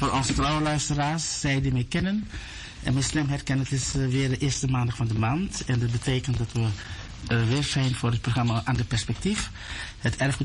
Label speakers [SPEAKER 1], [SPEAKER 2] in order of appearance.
[SPEAKER 1] Voor onze trouwe luisteraars, zij die mij kennen en mij slim herkennen, het is weer de eerste maandag van de maand. En dat betekent dat we weer zijn voor het programma Ander Perspectief. Het erfgoed